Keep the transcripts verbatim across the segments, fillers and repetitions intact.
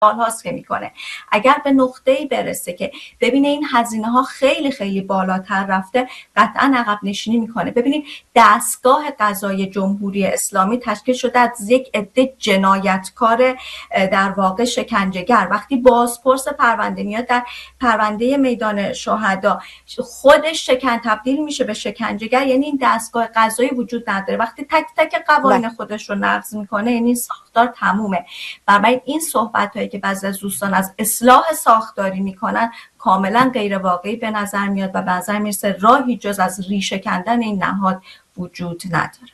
هاست که میکنه. اگر به نقطه‌ای برسه که ببینه این هزینه ها خیلی خیلی بالاتر رفته، قطعا عقب نشینی میکنه. ببینید دستگاه قضایی جمهوری اسلامی تشکیل شده از یک عده جنایتکار در واقع شکنجهگر. وقتی بازپرس پرونده میاد در پرونده میدان شهدا خودش شکن تبدیل میشه به شکنجهگر، یعنی این دستگاه قضایی وجود نداره. وقتی تک تک قوانین خودش رو نقض میکنه، یعنی ساختار تمومه. برای این صحبت‌هایی که بعضی از دوستان از اصلاح ساختاری میکنن کاملا غیر واقعی به نظر میاد و به نظر میرسه راهی جز از ریشه کندن این نهاد وجود نداره.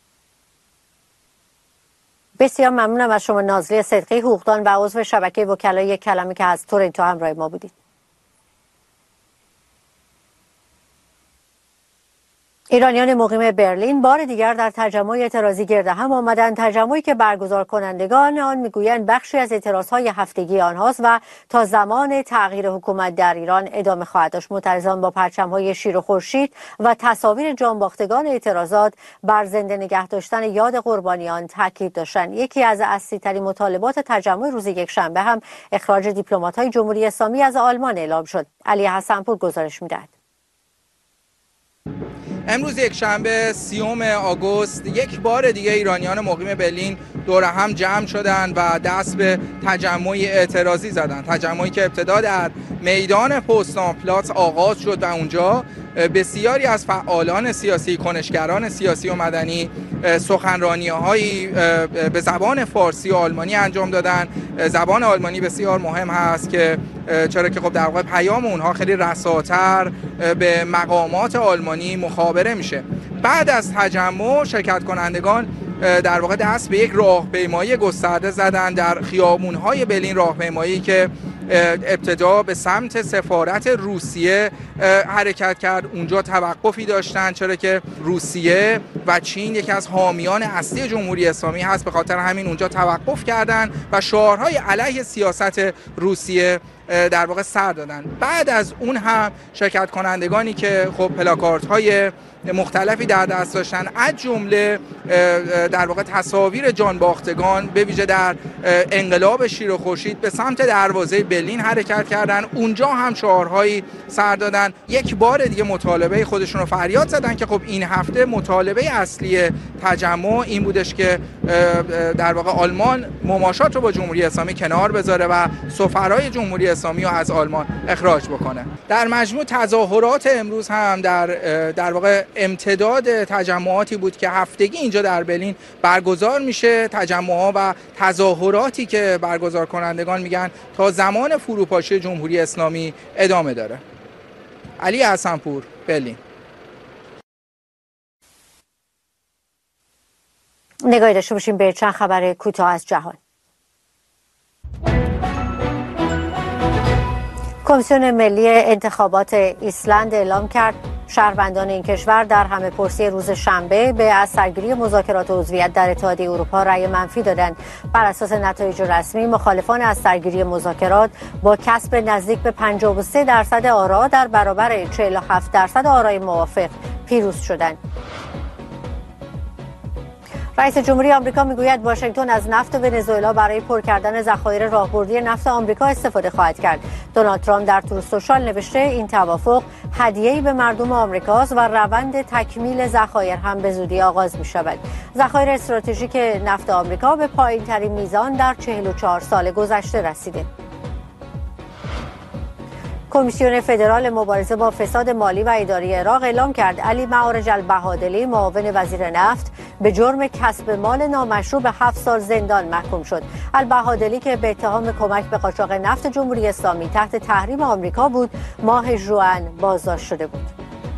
بسیار ممنونم از شما نازلی صدقی، حقوقدان و عضو شبکه وکلای یک کلمه که از تورنتو همراه ما بودید. ایرانیان مقیم برلین بار دیگر در تجمع اعتراضی گرد هم آمدند. تجمعی که برگزار کنندگان آن میگویند بخشی از اعتراضهای هفتگی آنهاست و تا زمان تغییر حکومت در ایران ادامه خواهد داشت. معترضان با پرچم‌های شیر و خورشید و تصاویر جانباختگان اعتراضات بر زنده نگه داشتن یاد قربانیان تاکید داشتند. یکی از اصلی‌ترین مطالبات تجمع روز یکشنبه هم اخراج دیپلمات‌های جمهوری اسلامی از آلمان اعلام شد. علی حسن‌پور گزارش می‌دهد. امروز یک شنبه سیوم آگوست یک بار دیگه ایرانیان مقیم برلین دور هم جمع شدند و دست به تجمعی اعتراضی زدند. تجمعی که ابتدا در میدان پستان پلاس آغاز شد و اونجا بسیاری از فعالان سیاسی، کنشگران سیاسی و مدنی سخنرانی‌هایی به زبان فارسی و آلمانی انجام دادن. زبان آلمانی بسیار مهم هست که چرا که خب در واقع پیام اونها خیلی رساتر به مقامات آلمانی مخابره میشه. بعد از تجمع شرکت کنندگان در واقع دست به یک راهپیمایی گسترده زدن در خیابون‌های برلین، راهپیمایی که ابتدا به سمت سفارت روسیه حرکت کرد. اونجا توقفی داشتن چرا که روسیه و چین یکی از حامیان اصلی جمهوری اسلامی هست، به خاطر همین اونجا توقف کردن و شعارهای علیه سیاست روسیه در واقع سر دادن. بعد از اون هم شرکت کنندگانی که خب پلاکاردهای مختلفی در دست داشتن، از جمله در واقع تصاویر جانباختگان به ویژه در انقلاب شیر و خورشید، به سمت دروازه برلین حرکت کردن. اونجا هم شعارهایی سر دادن. یک بار دیگه مطالبه خودشون رو فریاد زدن که خب این هفته مطالبه اصلی تجمع این بودش که در واقع آلمان مماشات رو با جمهوری اسلامی کنار بذاره و سفرای جمهوری اسلامی رو از آلمان اخراج بکنه. در مجموع تظاهرات امروز هم در در واقع امتداد تجمعاتی بود که هفتگی اینجا در برلین برگزار میشه. تجمعات و تظاهراتی که برگزار کنندگان میگن تا زمان فروپاشی جمهوری اسلامی ادامه داره. علی حسن‌پور، برلین. نگاهی داشته باشیم به چند خبر کوتاه از جهان. کمیسیون ملی انتخابات ایسلند اعلام کرد شهروندان این کشور در همه پرسی روز شنبه به از سرگیری مذاکرات عضویت در اتحادیه اروپا رأی منفی دادند. بر اساس نتایج رسمی، مخالفان از سرگیری مذاکرات با کسب نزدیک به پنجاه و سه درصد آرا در برابر چهل و هفت درصد آرای موافق پیروز شدند. رئیس جمهوری آمریکا میگوید واشنگتن از نفت ونزوئلا برای پر کردن ذخایر راهبردی نفت آمریکا استفاده خواهد کرد. دونالد ترامپ در تروث سوشال نوشته این توافق هدیه‌ای به مردم آمریکاست و روند تکمیل ذخایر هم به زودی آغاز می‌شود. ذخایر استراتژیک نفت آمریکا به پایین‌ترین میزان در چهل و چهار سال گذشته رسیده. کمیسیون فدرال مبارزه با فساد مالی و اداری عراق اعلام کرد علی معارج البهادلی، معاون وزیر نفت، به جرم کسب مال نامشروع به هفت سال زندان محکوم شد. البهادلی که به اتهام کمک به قاچاق نفت جمهوری اسلامی تحت تحریم آمریکا بود، ماه ژوئن بازداشت شده بود.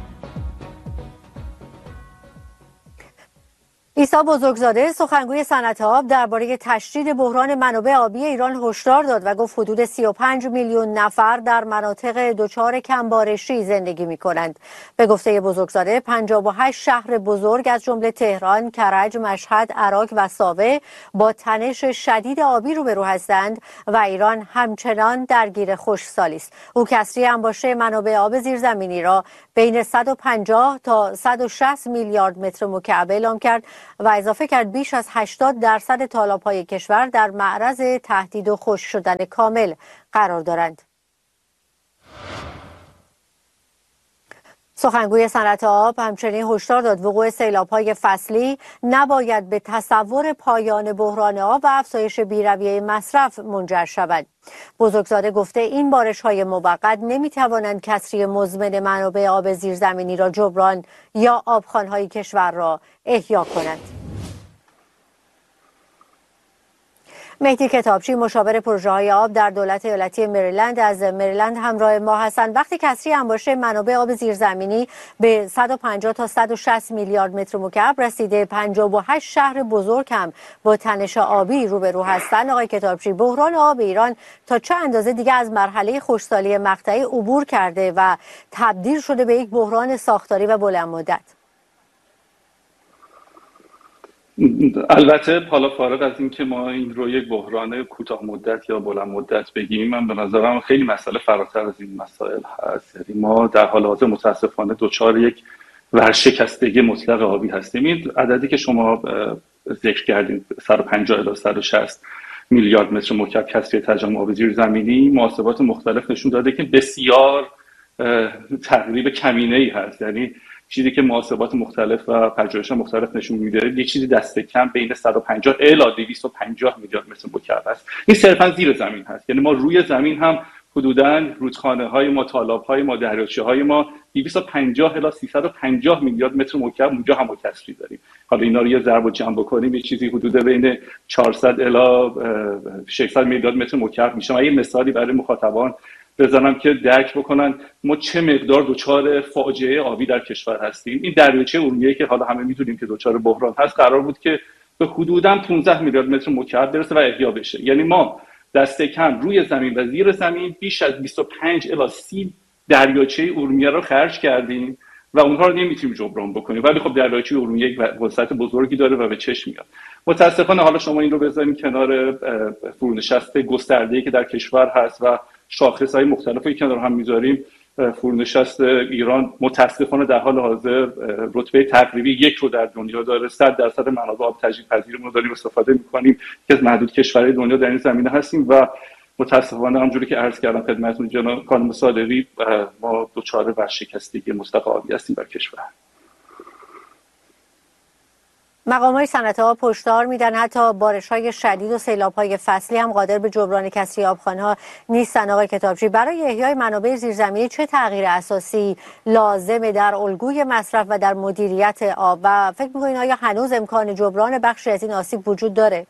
عیسی بزرگزاده، سخنگوی صنعت آب، درباره تشدید بحران منابع آبی ایران هشدار داد و گفت حدود سی و پنج میلیون نفر در مناطق دچار کمبارشی زندگی می‌کنند. به گفته بزرگزاده، پنجاه و هشت شهر بزرگ از جمله تهران، کرج، مشهد، عراق و ساوه با تنش شدید آبی روبرو هستند و ایران همچنان درگیر خشکسالی است. او کسری انباشته منابع آب زیرزمینی را بین صد و پنجاه تا صد و شصت میلیارد متر مکعب اعلام کرد و اضافه کرد بیش از هشتاد درصد تالاب‌های کشور در معرض تهدید و خشک شدن کامل قرار دارند. سخنگوی صنعت آب همچنین هشدار داد وقوع سیلاب‌های فصلی نباید به تصور پایان بحران آب و افزایش بی‌رویه مصرف منجر شود. بزرگزاده گفته این بارش‌های موقت نمی‌توانند کسری مزمن منابع آب زیرزمینی را جبران یا آبخوان‌های کشور را احیا کنند. مهدی کتابچی مشاور پروژه های آب در دولت ایالتی مریلند از مریلند همراه ما هستند. وقتی کسری انباشته منابع آب زیرزمینی به صد و پنجاه تا صد و شصت میلیارد متر مکعب رسیده، پنجاه و هشت شهر بزرگ هم با تنش آبی روبرو هستند. آقای کتابچی، بحران آب ایران تا چه اندازه دیگه از مرحله خشکسالی مقطعی عبور کرده و تبدیل شده به یک بحران ساختاری و بلند مدت؟ البته حالا فارغ از این که ما این رو یک بحران کوتاه مدت یا بلند مدت بگیم، من به نظرم خیلی مسئله فراتر از این مسائل هست. یعنی ما در حال حاضر متاسفانه دچار یک ورشکستگی مطلق آبی هستیم. این عددی که شما ذکر کردید صد و پنجاه الی صد و شصت میلیارد متر مکعب کسری تجمع آب زیرزمینی، محاسبات مختلف نشون داده که بسیار تقریب کمینه‌ای هست. یعنی چیزی که محاسبات مختلف و پژوهش‌ها مختلف نشون میده یک چیزی دست کم بین صد و پنجاه الی دویست و پنجاه میلیارد متر مکعب است. این صرفا زیر زمین هست. یعنی ما روی زمین هم حدوداً رودخانه‌های ما، تالاب‌های ما، دریاچه‌های ما دویست و پنجاه الی سیصد و پنجاه میلیارد متر مکعب اونجا هم کسری داریم. حالا اینا رو یه ضرب و جمع بکنیم یه چیزی حدود بین چهارصد الی ششصد میلیارد متر مکعب میشه. من یه مثالی برای مخاطبان بزنم که درک بکنن ما چه مقدار دچار فاجعه آبی در کشور هستیم. این دریاچه ارومیه که حالا همه میدونیم که دچار بحران هست، قرار بود که به حدوداً پانزده میلیارد متر مکعب برسه و احیا بشه. یعنی ما دست کم روی زمین و زیر زمین بیش از بیست و پنج الی سی دریاچه ارومیه رو خرج کردیم و اونها رو نمیتونیم جبران بکنیم. ولی خب دریاچه ارومیه یک وسعت بزرگی داره و به چشم میاد. متاسفانه حالا شما این رو بذاریم کنار فرونشست گسترده‌ای که در کشور هست و شاخص‌های مختلفی که کنار هم میذاریم، فرونشست ایران متاسفانه در حال حاضر رتبه تقریبی یک رو در دنیا داره. صد درصد منابع آب تجدید پذیرمون رو داریم استفاده می‌کنیم که از محدود کشورهای دنیا در این زمینه هستیم و متاسفانه همونجوری که عرض کردم خدمتتون جناب خانم صادقی، ما دچار ورشکستگی مطلق آبی هستیم در کشور. مقام‌های صنعت آب هشدار میدن حتی بارش‌های شدید و سیلاب‌های فصلی هم قادر به جبران کسری آبخوان‌ها نیستن. آقای کتابچی، برای احیای منابع زیرزمینی چه تغییر اساسی لازمه در الگوی مصرف و در مدیریت آب و فکر می‌کنید آیا هنوز امکان جبران بخشی از این آسیب وجود داره؟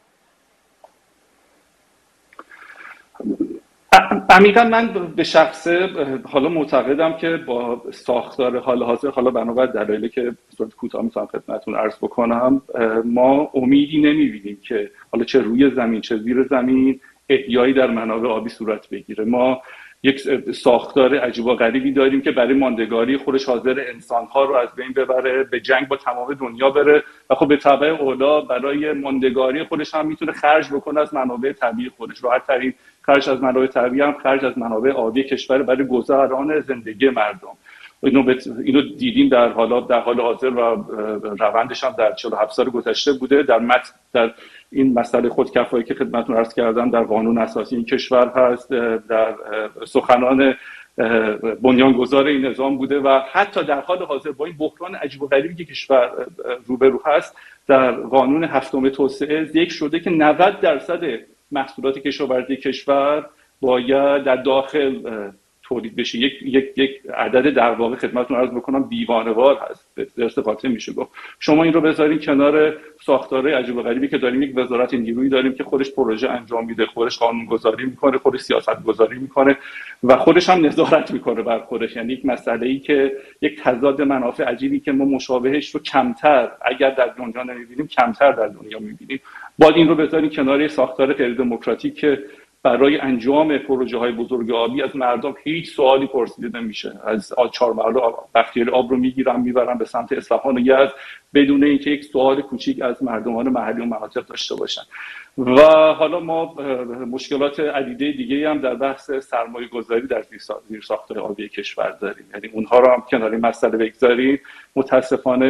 عمیقا من به شخصه حالا معتقدم که با ساختار حال حاضر، حالا بنابر دلایلی که به صورت کوتاه میتونم خدمتتون عرض بکنم، ما امیدی نمیبینیم که حالا چه روی زمین چه زیر زمین احیایی در منابع آبی صورت بگیره. ما یک ساختار عجیب و غریبی داریم که برای ماندگاری خودش حاضر انسان‌ها رو از بین ببره، به جنگ با تمام دنیا بره و خب به تبع اولا برای ماندگاری خودش هم میتونه خرج بکنه از منابع طبیعی خودش. راحت ترین خرج از منابع طبیعی هم خرج از منابع آبی کشور برای گذران زندگی مردم. اینو بت... اینو دیدیم در حالا در حال حاضر و روندش هم در چهل و هفت سال گذشته بوده. در مت... در این مسئله خودکفایی که خدمتتون عرض کردم در قانون اساسی این کشور هست، در سخنان بنیانگذار این نظام بوده و حتی در حال حاضر با این بحران عجیب و غریبی که کشور روبرو هست در قانون هفتم توسعه ذکر شده که نود درصد محصولات کشاورزی کشور باید در داخل تولید بشه. یک یک یک عدد در واقع خدمتتون عرض بکنم دیوانه‌وار هست، به درست قاطع میشه گفت. شما این رو بذارین کنار ساختارهای عجیب و غریبی که داریم. یک وزارت نیرویی داریم که خودش پروژه انجام میده، خودش قانون‌گذاری میکنه، خودش سیاست‌گذاری میکنه و خودش هم نظارت میکنه بر خودش. یعنی یک مسئله‌ای که یک تضاد منافع عجیبی که ما مشابهش رو کمتر اگر در دنیا نمیبینیم کمتر در دنیا میبینیم. باید این رو بذارین کنار ساختار غیر دموکراتیک که برای انجام پروژه های بزرگ آبی از مردم هیچ سوالی پرسیده نمیشه. از چهار محله بختیاری آب رو میگیرن میبرن به سمت اصفهان و یزد بدون اینکه یک سوال کوچیک از مردمان محلی و مناطق داشته باشن. و حالا ما مشکلات عدیده دیگه هم در بحث سرمایه گذاری در زیرساخت‌های آبی کشور داریم. یعنی اونها رو هم کنار این مسئله بگذاریم، متاسفانه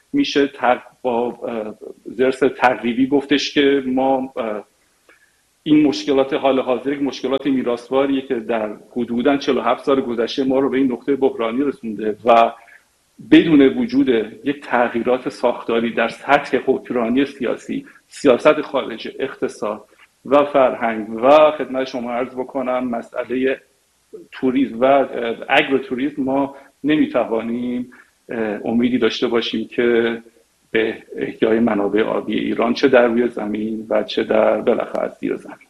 میشه تق... با زرس تقریبی گفتش که ما این مشکلات حال حاضر مشکلات میراثواریه که در حدوداً چهل و هفت سال گذشته ما رو به این نقطه بحرانی رسونده و بدون وجود یک تغییرات ساختاری در سطح حکمرانی سیاسی، سیاست خارجی، اقتصاد و فرهنگ و خدمت شما عرض بکنم مسئله توریسم و اگروتوریسم ما نمیتوانیم امیدی داشته باشیم که به احیای منابع آبی ایران چه در روی زمین و چه در بالاخره از زیر زمین.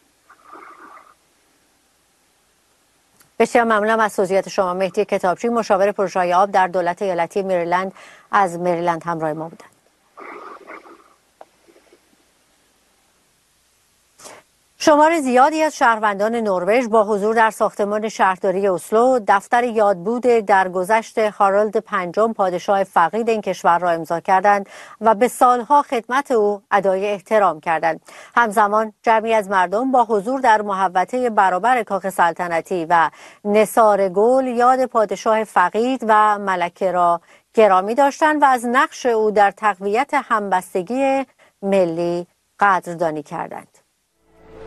بسیار ممنونم از توضیحات شما. مهدی کتابچی، مشاور پروژه‌های آب در دولت ایالتی مریلند، از مریلند همراه ما بودند. شمار زیادی از شهروندان نروژ با حضور در ساختمان شهرداری اسلو دفتر یادبود درگذشت هارالد پنجم پادشاه فقید این کشور را امضا کردند و به سالها خدمت او ادای احترام کردند. همزمان جمعی از مردم با حضور در محوطه برابر کاخ سلطنتی و نثار گل یاد پادشاه فقید و ملکه را گرامی داشتند و از نقش او در تقویت همبستگی ملی قدردانی کردند.